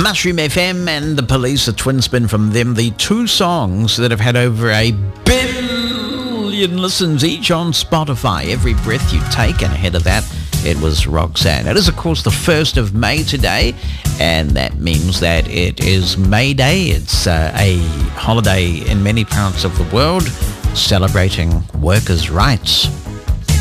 Mushroom FM and The Police, a twin spin from them. The two songs that have had over 1 billion listens each on Spotify. Every Breath You Take, and ahead of that, it was Roxanne. It is, of course, the 1st of May today, and that means that it is May Day. It's a holiday in many parts of the world celebrating workers' rights.